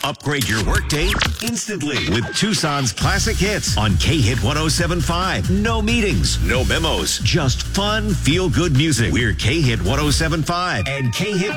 Upgrade your workday instantly with Tucson's classic hits on K-Hit 107.5. No meetings, no memos, just fun, feel-good music. We're K-Hit 107.5 and K-Hit